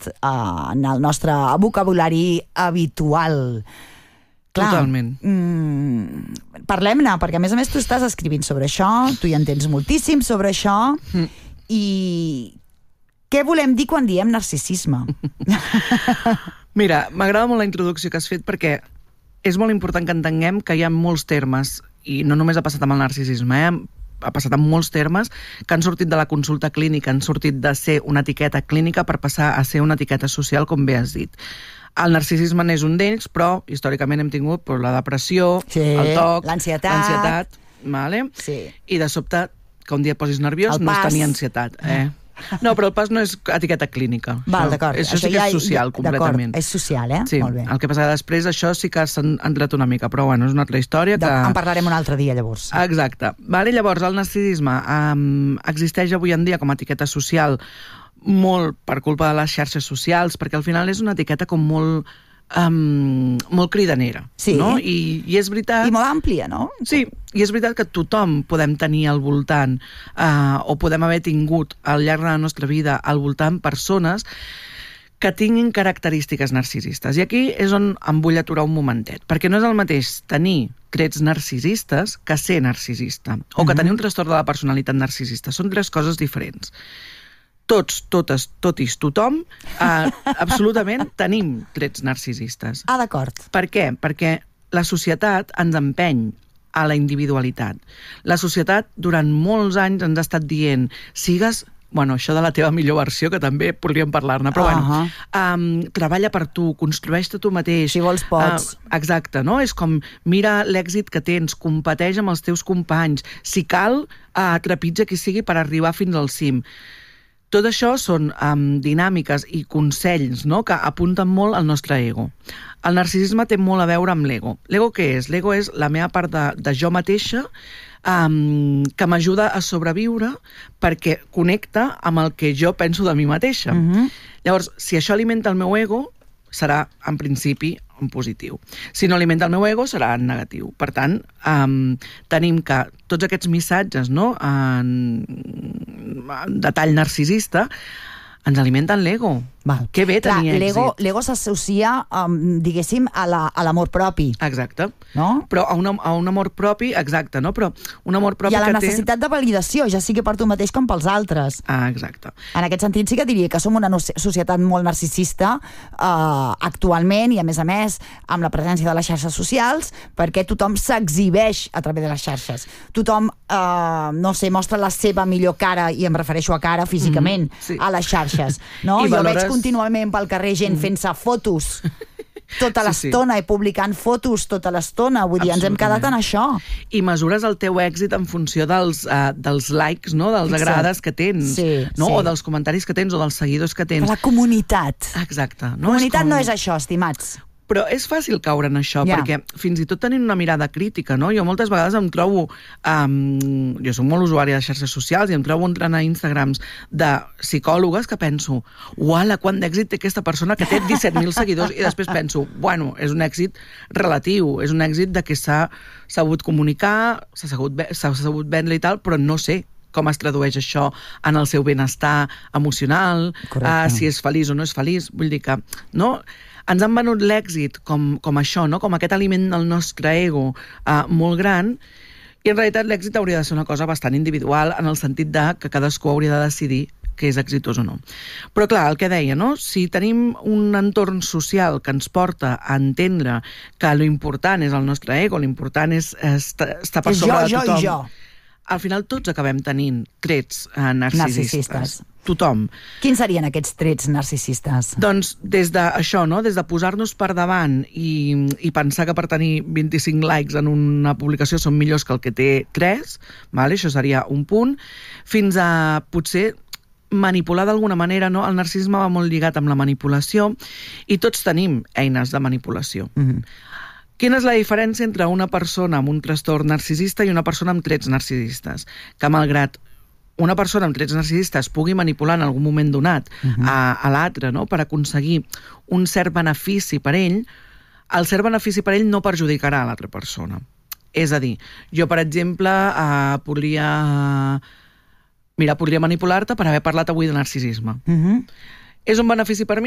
en el nostre vocabulari habitual. Clar, totalment. Parlem-ne, perquè a més tu estàs escrivint sobre això, tu hi entens moltíssim sobre això, i què volem dir quan diem narcisisme? Mira, m'agrada molt la introducció que has fet perquè és molt important que entenguem que hi ha molts termes, i no només ha passat amb el narcisisme, ha passat amb molts termes que han sortit de la consulta clínica, han sortit de ser una etiqueta clínica per passar a ser una etiqueta social, com bé has dit. El narcisisme n'és un d'ells, però històricament hem tingut la depressió, el TOC, l'ansietat, vale? I de sobte, que un dia et posis nerviós, no és tenir ansietat. No, però el pas no és etiqueta clínica. Val, d'acord. Això sí que és social, completament. És social, Sí, molt bé. El que passa després, això sí que s'ha entrat una mica, però bueno, és una altra història que... En parlarem un altre dia, llavors. Exacte. Llavors, el narcisisme existeix avui en dia com a etiqueta social molt per culpa de les xarxes socials, perquè al final és una etiqueta com molt cridanera. Sí. No? I és veritat... I molt àmplia, no? Sí, i és veritat que tothom podem tenir al voltant o podem haver tingut al llarg de la nostra vida al voltant persones que tinguin característiques narcisistes. I aquí és on em vull aturar un momentet, perquè no és el mateix tenir trets narcisistes que ser narcisista, o que tenir un trastorn de la personalitat narcisista. Són tres coses diferents. Tots, totes, totis, tothom, absolutament tenim trets narcisistes. D'acord. Per què? Perquè la societat ens empeny a la individualitat. La societat durant molts anys ens ha estat dient sigues, això de la teva millor versió, que també podríem parlar-ne, però treballa per tu, construeix-te tu mateix. Si vols pots. Exacte, no? És com, mira l'èxit que tens, competeix amb els teus companys, si cal, trepitja qui sigui per arribar fins al cim. Tot això són dinàmiques i consells, no?, que apunten molt al nostre ego. El narcisisme té molt a veure amb l'ego. L'ego què és? L'ego és la meva part de jo mateixa que m'ajuda a sobreviure perquè connecta amb el que jo penso de mi mateixa. Llavors, si això alimenta el meu ego, serà, en principi, en positiu. Si no alimenta el meu ego, serà en negatiu. Per tant, tenim que tots aquests missatges, no?, de tall narcisista, ens alimenten l'ego. Que bé tenir èxit. L'ego s'associa, diguéssim, a l'amor propi. Exacte. No? Però a un amor propi, exacte, no? Però un amor propi que té... I a la necessitat de validació, ja sigui per tu mateix com pels altres. Exacte. En aquest sentit sí que diria que som una societat molt narcisista actualment i, a més, amb la presència de les xarxes socials, perquè tothom s'exhibeix a través de les xarxes. Tothom, mostra la seva millor cara, i em refereixo a cara físicament, a les xarxes. Jo veig contínuament pel carrer gent fent-se fotos tota l'estona i publicant fotos tota l'estona, vull dir, ens hem quedat en això. I mesures el teu èxit en funció dels likes, no?, dels agrades que tens, o dels comentaris que tens, o dels seguidors que tens. La comunitat. Exacte. Comunitat no és això, estimats. Però és fàcil caure en això, perquè fins i tot tenint una mirada crítica, no? Jo moltes vegades em trobo... jo soc molt usuària de xarxes socials i em trobo entrant a Instagrams de psicòlogues que penso, uala, quant d'èxit té aquesta persona que té 17.000 seguidors, i després penso, bueno, és un èxit relatiu, és un èxit de que s'ha sabut comunicar, s'ha sabut vendre i tal, però no sé com es tradueix això en el seu benestar emocional, si és feliç o no és feliç. Vull dir que, no... Ens han venut l'èxit com això, no?, com aquest aliment del nostre ego molt gran, i en realitat l'èxit hauria de ser una cosa bastant individual en el sentit de que cadascú hauria de decidir que és exitós o no. Però clar, el que deia, no?, si tenim un entorn social que ens porta a entendre que l'important és el nostre ego, l'important és estar per sobre de tothom... Jo. Al final tots acabem tenint trets narcisistes. Tothom. Quins serien aquests trets narcisistes? Doncs des d'això, no?, des de posar-nos per davant i pensar que per tenir 25 likes en una publicació són millors que el que té 3, això seria un punt, fins a potser manipular d'alguna manera, no? El narcisisme va molt lligat amb la manipulació i tots tenim eines de manipulació. Quina és la diferència entre una persona amb un trastorn narcisista i una persona amb trets narcisistes? Que malgrat una persona amb trets narcisistes pugui manipular en algun moment donat a l'altre, no?, per aconseguir un cert benefici per ell, el cert benefici per ell no perjudicarà a l'altra persona. És a dir, jo, per exemple, podria manipular-te per haver parlat avui de narcisisme. És un benefici per mi?